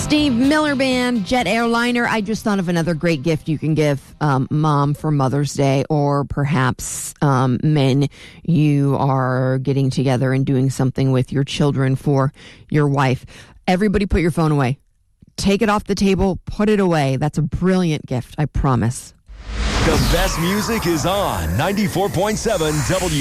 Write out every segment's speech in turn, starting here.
Steve Miller Band, Jet Airliner. I just thought of another great gift you can give mom for Mother's Day, or perhaps men, you are getting together and doing something with your children for your wife. Everybody put your phone away. Take it off the table, put it away. That's a brilliant gift, I promise. The best music is on 94.7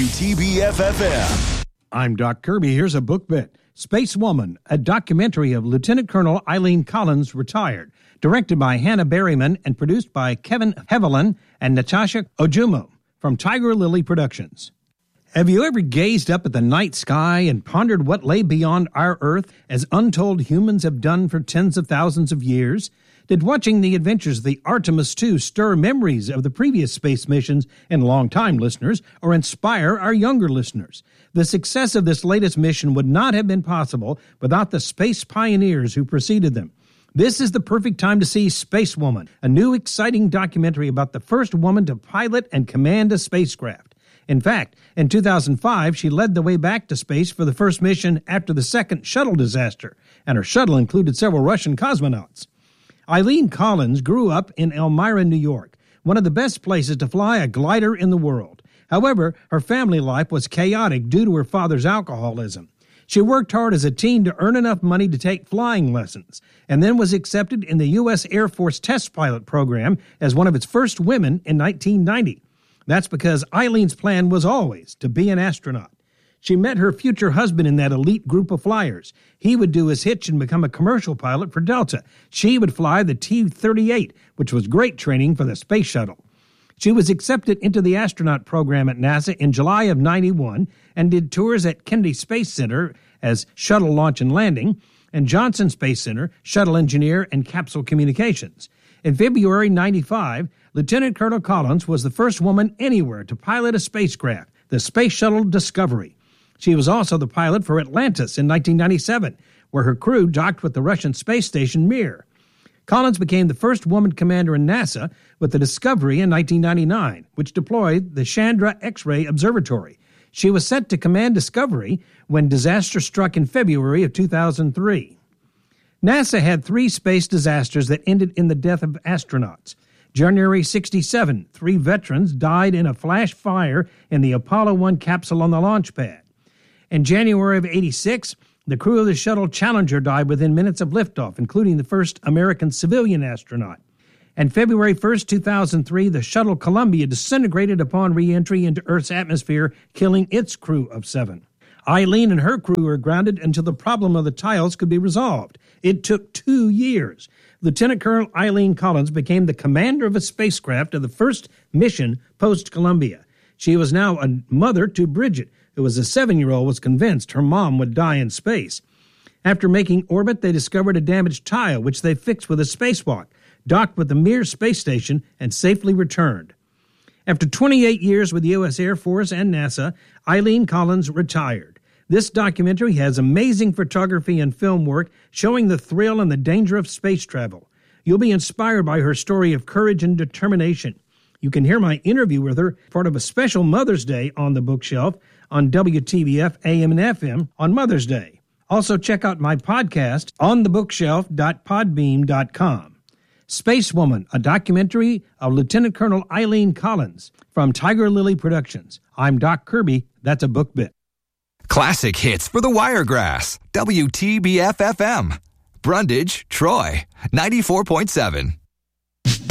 WTBF-FM. I'm Doc Kirby. Here's a book bit. Space Woman, a documentary of Lieutenant Colonel Eileen Collins, retired, directed by Hannah Berryman and produced by Kevin Hevelin and Natasha Ojumo from Tiger Lily Productions. Have you ever gazed up at the night sky and pondered what lay beyond our Earth, as untold humans have done for tens of thousands of years? Did watching the adventures of the Artemis II stir memories of the previous space missions in long-time listeners, or inspire our younger listeners? The success of this latest mission would not have been possible without the space pioneers who preceded them. This is the perfect time to see Space Woman, a new exciting documentary about the first woman to pilot and command a spacecraft. In fact, in 2005, she led the way back to space for the first mission after the second shuttle disaster, and her shuttle included several Russian cosmonauts. Eileen Collins grew up in Elmira, New York, one of the best places to fly a glider in the world. However, her family life was chaotic due to her father's alcoholism. She worked hard as a teen to earn enough money to take flying lessons, and then was accepted in the U.S. Air Force test pilot program as one of its first women in 1990. That's because Eileen's plan was always to be an astronaut. She met her future husband in that elite group of flyers. He would do his hitch and become a commercial pilot for Delta. She would fly the T-38, which was great training for the space shuttle. She was accepted into the astronaut program at NASA in July of 91 and did tours at Kennedy Space Center as shuttle launch and landing, and Johnson Space Center, shuttle engineer and capsule communications. In February 95, Lieutenant Colonel Collins was the first woman anywhere to pilot a spacecraft, the Space Shuttle Discovery. She was also the pilot for Atlantis in 1997, where her crew docked with the Russian space station Mir. Collins became the first woman commander in NASA with the Discovery in 1999, which deployed the Chandra X-ray Observatory. She was set to command Discovery when disaster struck in February of 2003. NASA had 3 space disasters that ended in the death of astronauts. January 67, 3 veterans died in a flash fire in the Apollo 1 capsule on the launch pad. In January of 86, the crew of the shuttle Challenger died within minutes of liftoff, including the first American civilian astronaut. And February 1, 2003, the shuttle Columbia disintegrated upon re-entry into Earth's atmosphere, killing its crew of 7. Eileen and her crew were grounded until the problem of the tiles could be resolved. It took 2 years. Lieutenant Colonel Eileen Collins became the commander of a spacecraft of the first mission post-Columbia. She was now a mother to Bridget, who as a 7-year-old was convinced her mom would die in space. After making orbit, they discovered a damaged tile, which they fixed with a spacewalk, docked with the Mir space station, and safely returned. After 28 years with the U.S. Air Force and NASA, Eileen Collins retired. This documentary has amazing photography and film work showing the thrill and the danger of space travel. You'll be inspired by her story of courage and determination. You can hear my interview with her, part of a special Mother's Day on the bookshelf on WTBF AM and FM on Mother's Day. Also check out my podcast, onthebookshelf.podbeam.com. Space Woman, a documentary of Lieutenant Colonel Eileen Collins from Tiger Lily Productions. I'm Doc Kirby. That's a book bit. Classic hits for the Wiregrass. WTBF FM. Brundage, Troy, 94.7.